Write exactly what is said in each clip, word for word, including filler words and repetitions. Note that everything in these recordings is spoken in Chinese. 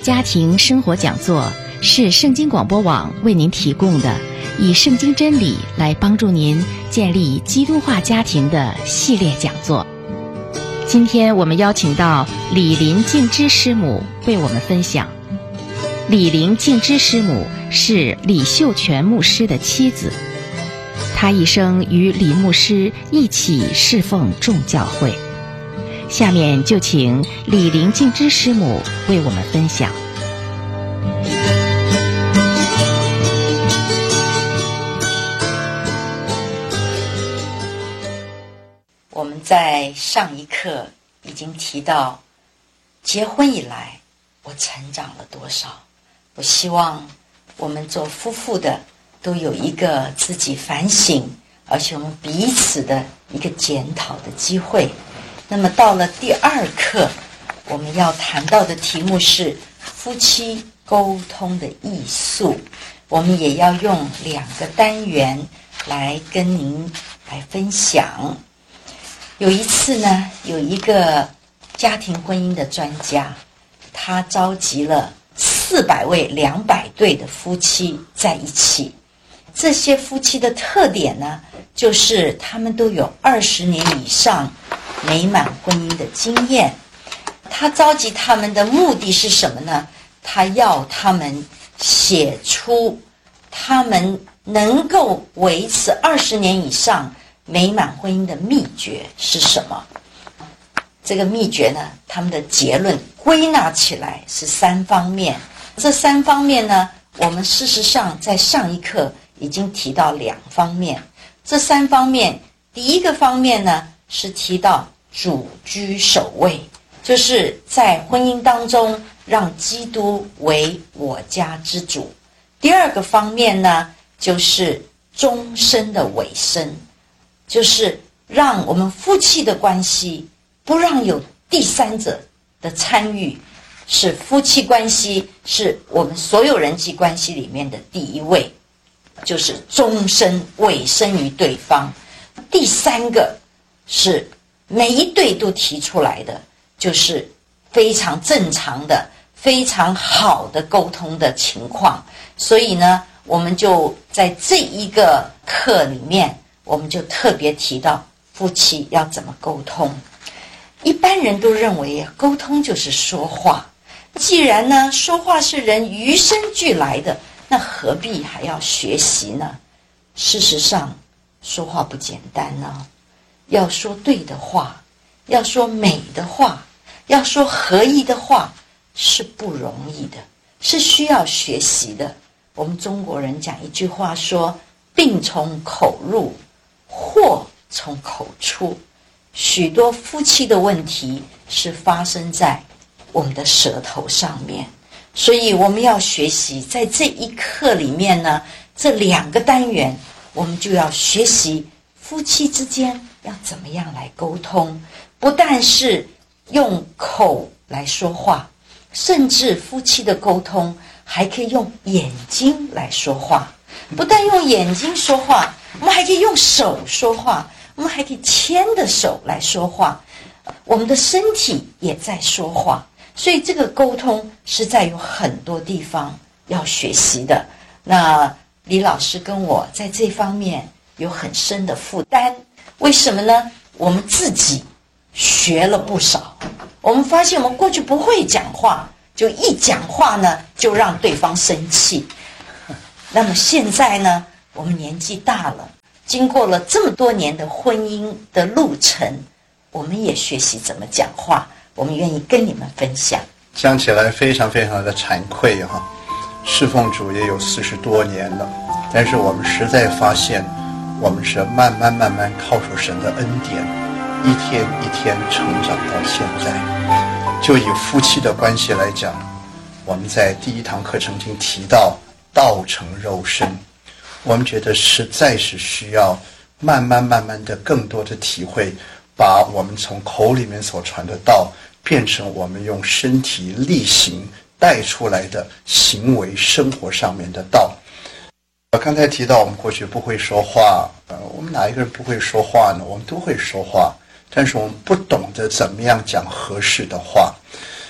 家庭生活讲座是圣经广播网为您提供的以圣经真理来帮助您建立基督化家庭的系列讲座。今天我们邀请到李林静之师母为我们分享。李林静之师母是李秀全牧师的妻子，她一生与李牧师一起侍奉众教会。下面就请李林静之师母为我们分享。 我们在上一课已经提到，结婚以来我成长了多少。我希望我们做夫妇的都有一个自己反省，而且我们彼此的一个检讨的机会。那么到了第二课，我们要谈到的题目是夫妻沟通的艺术。我们也要用两个单元来跟您来分享。有一次呢，有一个家庭婚姻的专家，他召集了四百位两百对的夫妻在一起。这些夫妻的特点呢，就是他们都有二十年以上美满婚姻的经验。他召集他们的目的是什么呢？他要他们写出他们能够维持二十年以上美满婚姻的秘诀是什么。这个秘诀呢，他们的结论归纳起来是三方面。这三方面呢，我们事实上在上一课已经提到两方面。这三方面，第一个方面呢，是提到主居首位，就是在婚姻当中让基督为我家之主。第二个方面呢，就是终身的委身，就是让我们夫妻的关系不让有第三者的参与，是夫妻关系是我们所有人际关系里面的第一位，就是终身委身于对方。第三个是每一对都提出来的，就是非常正常的非常好的沟通的情况。所以呢，我们就在这一个课里面，我们就特别提到夫妻要怎么沟通。一般人都认为沟通就是说话，既然呢说话是人与生俱来的，那何必还要学习呢？事实上说话不简单呢，要说对的话，要说美的话，要说合意的话是不容易的，是需要学习的。我们中国人讲一句话说，病从口入，祸从口出。许多夫妻的问题是发生在我们的舌头上面，所以我们要学习在这一课里面呢，这两个单元我们就要学习夫妻之间要怎么样来沟通，不但是用口来说话，甚至夫妻的沟通还可以用眼睛来说话。不但用眼睛说话，我们还可以用手说话，我们还可以牵着手来说话，我们的身体也在说话。所以这个沟通实在有很多地方要学习的。那李老师跟我在这方面有很深的负担。为什么呢？我们自己学了不少，我们发现我们过去不会讲话，就一讲话呢就让对方生气。那么现在呢，我们年纪大了，经过了这么多年的婚姻的路程，我们也学习怎么讲话，我们愿意跟你们分享。 讲起来非常非常的惭愧哈，侍奉主也有四十多年了，但是我们实在发现，我们是慢慢慢慢靠着神的恩典，一天一天成长到现在。就以夫妻的关系来讲，我们在第一堂课曾经提到道成肉身，我们觉得实在是需要慢慢慢慢的更多的体会，把我们从口里面所传的道变成我们用身体力行带出来的行为生活上面的道。我刚才提到我们过去不会说话，呃，我们哪一个人不会说话呢？我们都会说话，但是我们不懂得怎么样讲合适的话。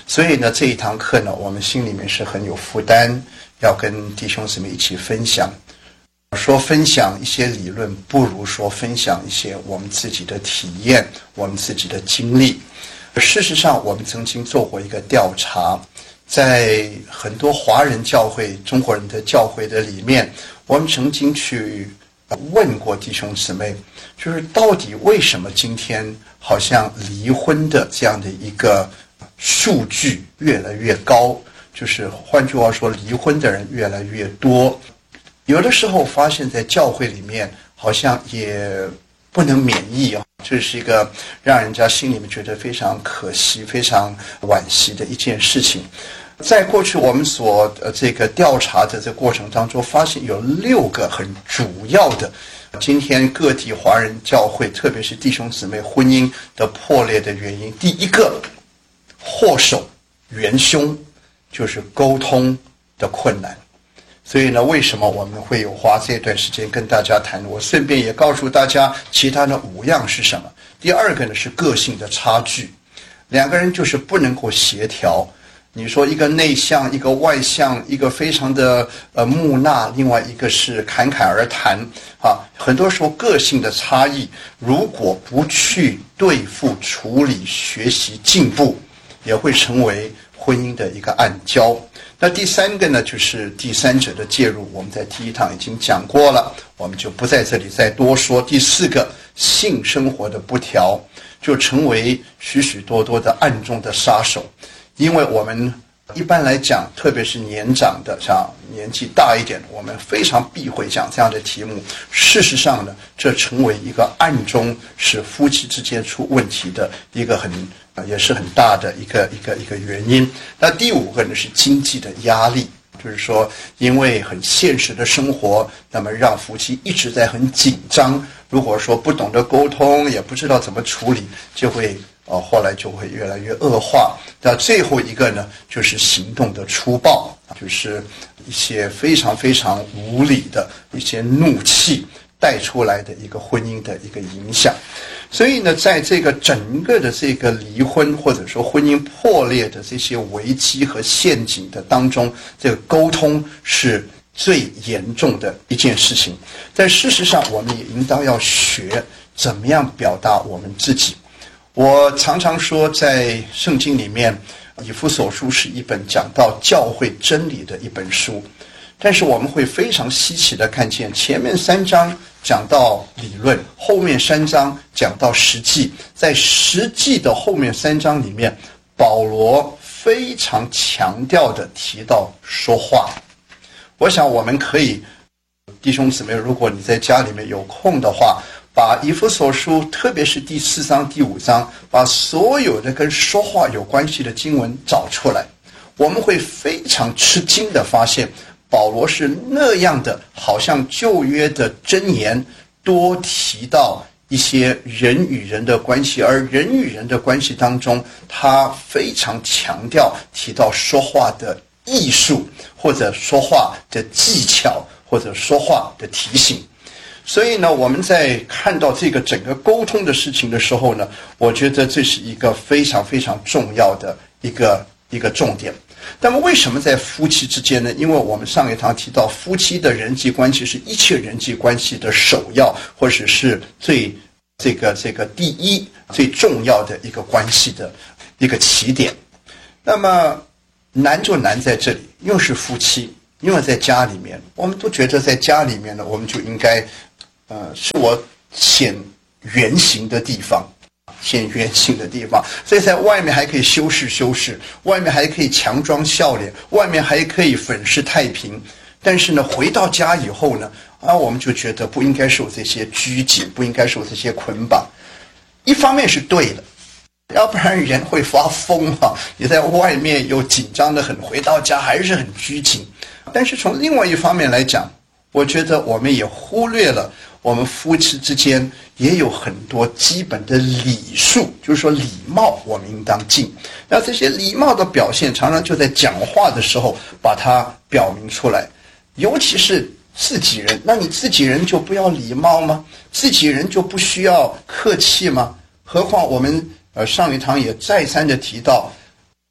所以呢，这一堂课呢，我们心里面是很有负担，要跟弟兄姊妹一起分享。说分享一些理论，不如说分享一些我们自己的体验，我们自己的经历。事实上，我们曾经做过一个调查，在很多华人教会、中国人的教会的里面，我们曾经去问过弟兄姊妹，就是到底为什么今天好像离婚的这样的一个数据越来越高，就是换句话说，离婚的人越来越多。有的时候发现在教会里面好像也不能免疫啊，这是一个让人家心里面觉得非常可惜、非常惋惜的一件事情。在过去我们所呃这个调查的这个过程当中，发现有六个很主要的今天各地华人教会，特别是弟兄姊妹婚姻的破裂的原因。第一个祸首元凶就是沟通的困难。所以呢，为什么我们会有花这段时间跟大家谈？我顺便也告诉大家，其他的五样是什么。第二个呢是个性的差距，两个人就是不能够协调。你说一个内向，一个外向，一个非常的呃木讷，另外一个是侃侃而谈啊。很多时候个性的差异，如果不去对付、处理、学习、进步，也会成为婚姻的一个暗礁。那第三个呢，就是第三者的介入，我们在第一堂已经讲过了，我们就不在这里再多说。第四个，性生活的不调，就成为许许多多的暗中的杀手。因为我们一般来讲，特别是年长的，像年纪大一点，我们非常避讳讲这样的题目。事实上呢，这成为一个暗中使夫妻之间出问题的一个很也是很大的一个一个一个原因。那第五个呢是经济的压力，就是说因为很现实的生活，那么让夫妻一直在很紧张。如果说不懂得沟通，也不知道怎么处理，就会呃后来就会越来越恶化。那最后一个呢，就是行动的粗暴，就是一些非常非常无理的一些怒气带出来的一个婚姻的一个影响。所以呢，在这个整个的这个离婚或者说婚姻破裂的这些危机和陷阱的当中，这个沟通是最严重的一件事情。但事实上，我们也应当要学怎么样表达我们自己。我常常说，在圣经里面，以弗所书是一本讲到教会真理的一本书，但是我们会非常稀奇的看见，前面三章讲到理论，后面三章讲到实际。在实际的后面三章里面，保罗非常强调的提到说话。我想我们可以，弟兄姊妹，如果你在家里面有空的话，把以弗所书，特别是第四章、第五章，把所有的跟说话有关系的经文找出来，我们会非常吃惊的发现，保罗是那样的，好像旧约的箴言多提到一些人与人的关系，而人与人的关系当中，他非常强调提到说话的艺术，或者说话的技巧，或者说话的提醒。所以呢，我们在看到这个整个沟通的事情的时候呢，我觉得这是一个非常非常重要的一个一个重点。那么为什么在夫妻之间呢？因为我们上一堂提到，夫妻的人际关系是一切人际关系的首要，或者是最这个这个第一最重要的一个关系的一个起点。那么难就难在这里，因为是夫妻，因为在家里面，我们都觉得在家里面呢，我们就应该呃是我显原形的地方，显原形的地方，所以在外面还可以修饰修饰，外面还可以强装笑脸，外面还可以粉饰太平。但是呢，回到家以后呢，啊，我们就觉得不应该受这些拘谨，不应该受这些捆绑。一方面是对的，要不然人会发疯啊！你在外面又紧张得很，回到家还是很拘谨。但是从另外一方面来讲，我觉得我们也忽略了我们夫妻之间也有很多基本的礼数，就是说礼貌我们应当尽。那这些礼貌的表现常常就在讲话的时候把它表明出来，尤其是自己人。那你自己人就不要礼貌吗？自己人就不需要客气吗？何况我们呃上一堂也再三的提到，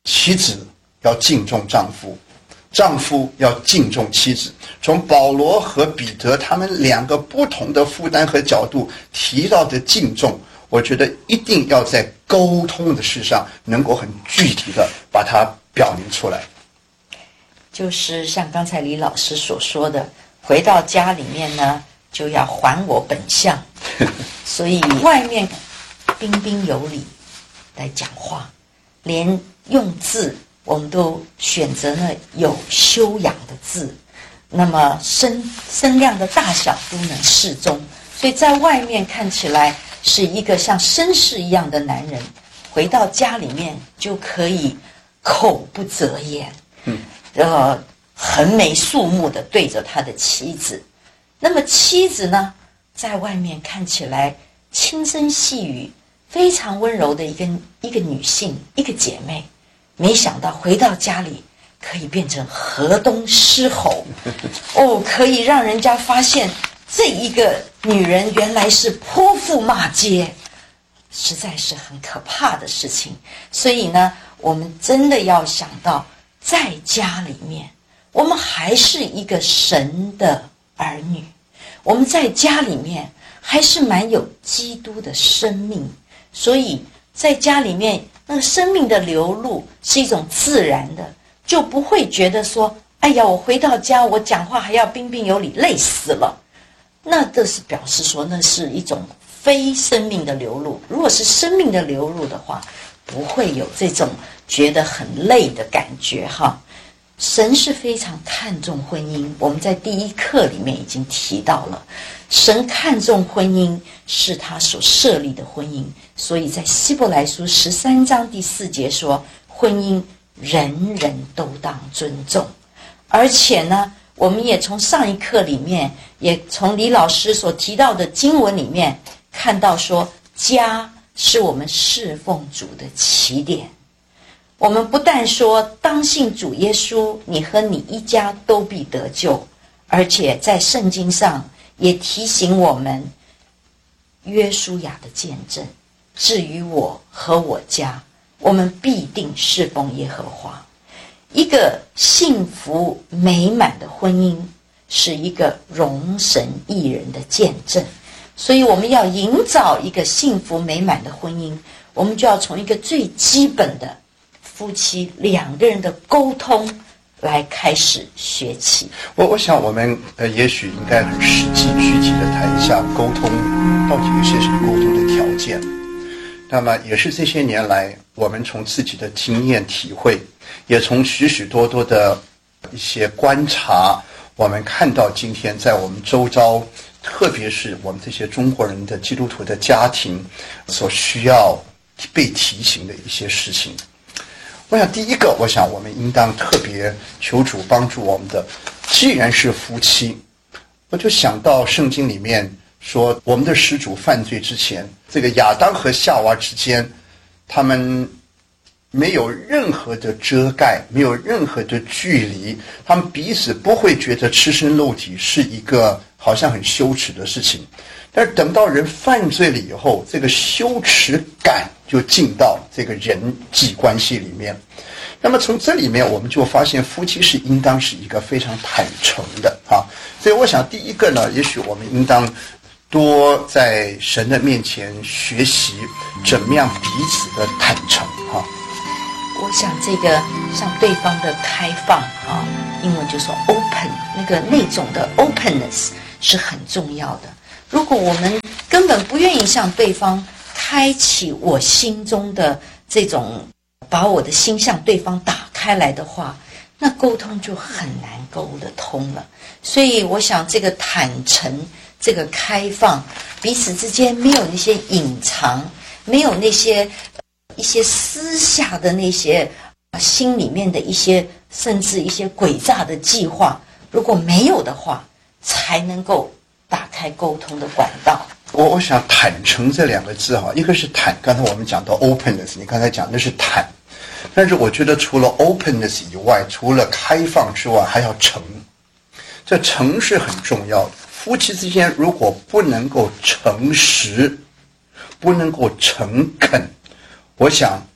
妻子要敬重丈夫，丈夫要敬重妻子。从保罗和彼得他们两个不同的负担和角度提到的敬重，我觉得一定要在沟通的事上能够很具体的把它表明出来。 就是像刚才李老师所说的，回到家里面呢，就要还我本相。所以外面彬彬有礼来讲话，连用字我们都选择呢有修养的字，那么声声量的大小都能适中，所以在外面看起来是一个像绅士一样的男人，回到家里面就可以口不择言，嗯，呃，横眉竖目的对着他的妻子。那么妻子呢，在外面看起来轻声细语，非常温柔的一个一个女性，一个姐妹，没想到回到家里可以变成河东狮吼，哦，可以让人家发现这一个女人原来是泼妇骂街，实在是很可怕的事情。所以呢，我们真的要想到，在家里面，我们还是一个神的儿女，我们在家里面还是蛮有基督的生命，所以在家里面那个生命的流露是一种自然的，就不会觉得说，哎呀，我回到家我讲话还要彬彬有礼，累死了。那这是表示说那是一种非生命的流露。如果是生命的流露的话，不会有这种觉得很累的感觉哈。神是非常看重婚姻，我们在第一课里面已经提到了，神看重婚姻是他所设立的婚姻，所以在希伯来书十三章第四节说，婚姻人人都当尊重。而且呢，我们也从上一课里面，也从李老师所提到的经文里面看到说，家是我们侍奉主的起点。我们不但说当信主耶稣，你和你一家都必得救，而且在圣经上也提醒我们约书亚的见证，至于我和我家，我们必定侍奉耶和华。一个幸福美满的婚姻是一个荣神益人的见证，所以我们要营造一个幸福美满的婚姻，我们就要从一个最基本的夫妻两个人的沟通来开始学起。 我我想我们呃，也许应该很实际具体的谈一下沟通到底有些什么沟通的条件。那么也是这些年来，我们从自己的经验体会，也从许许多多的一些观察，我们看到今天在我们周遭，特别是我们这些中国人的基督徒的家庭所需要被提醒的一些事情。我想第一个，我想我们应当特别求主帮助我们的，既然是夫妻，我就想到圣经里面说，我们的始祖犯罪之前，这个亚当和夏娃之间，他们没有任何的遮盖，没有任何的距离，他们彼此不会觉得赤身露体是一个好像很羞耻的事情。但是等到人犯罪了以后，这个羞耻感就进到这个人际关系里面。那么从这里面我们就发现，夫妻是应当是一个非常坦诚的啊。所以我想第一个呢，也许我们应当多在神的面前学习怎么样彼此的坦诚啊。 我想这个向对方的开放啊，英文就说 open， 那个那种的 openness 是很重要的。如果我们根本不愿意向对方开启我心中的这种，把我的心向对方打开来的话，那沟通就很难沟得通了。所以我想这个坦诚，这个开放，彼此之间没有那些隐藏，没有那些一些私下的那些心里面的一些甚至一些诡诈的计划，如果没有的话，才能够打开沟通的管道。 我我想坦诚这两个字哈，一个是坦，刚才我们讲到 openness， 你刚才讲的是坦，但是我觉得除了 openness 以外，除了开放之外，还要诚。这诚是很重要的。夫妻之间如果不能够诚实，不能够诚恳，我想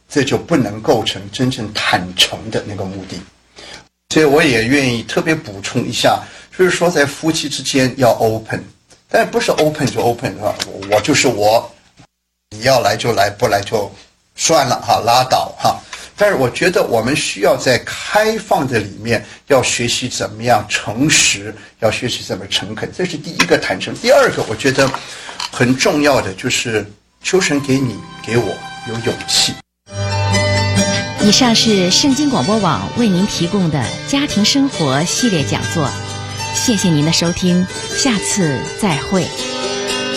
这就不能构成真正坦诚的那个目的。所以我也愿意特别补充一下，就是说在夫妻之间要 open， 但不是 open 就 open 啊，我就是我，你要来就来，不来就算了哈，拉倒哈。但是我觉得我们需要在开放的里面要学习怎么样诚实，要学习怎么诚恳，这是第一个坦诚。第二个我觉得很重要的就是求神给你给我有勇气。 以上是圣经广播网为您提供的家庭生活系列讲座，谢谢您的收听，下次再会。